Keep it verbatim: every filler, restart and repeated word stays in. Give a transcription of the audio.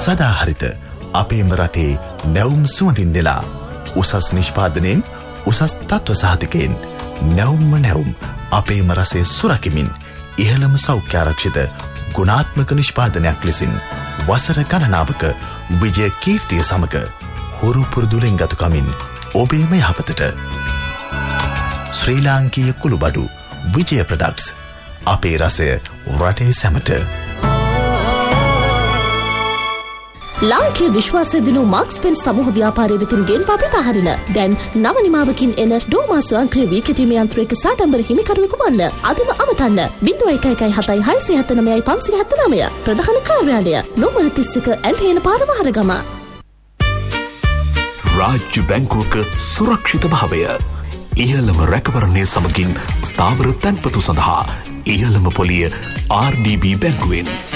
සදාහරිත අපේම රටේ නැවුම් සුවඳින් නෙලා උසස් නිෂ්පාදනයෙන් උසස් තත්ත්ව සහතිකයෙන් නැවුම්ම නැවුම් අපේම රසය සුරකිමින් ඉහළම සෞඛ්‍ය ආරක්ෂිත ගුණාත්මක නිෂ්පාදනයක් ලෙසින් වසර ගණනාවක විජය කීර්තිය සමග හුරු පුරුදුලෙන් ගතුකමින් ඔබේම යහපතට ශ්‍රී ලාංකීය කුළුබඩු විජය ප්‍රොඩක්ට්ස් අපේ රසය රටේ සැමට. ලාංකීය විශ්වාසය දිනු මාක්ස් පෙන් සමූහ ව්‍යාපාරය වෙතින් ගෙන්වා පිටහරින දැන් නව නිමාවකින් එන ඩෝමා ස්වයංක්‍රීය වී කැටීමේ යන්ත්‍රයක සාඩම්බර හිමිකරුවෙකු වන්න. අදම අමතන්න ज़ीरो एक एक हताई හයසිය හතළිස් නවයයි පන්සිය හතළිස් නවය ප්‍රධාන කාර්යාලය නෝමර තිස් එක ඇල්හේන පාර වහරගම. රාජ්‍ය බැංකුවක සුරක්ෂිත භාවය ඉහළම රැකවරණය සමගින් ස්ථාවර තැන්පතු සඳහා ඉහළම පොලිය ආර් ඩී බී බැංකුවෙන්.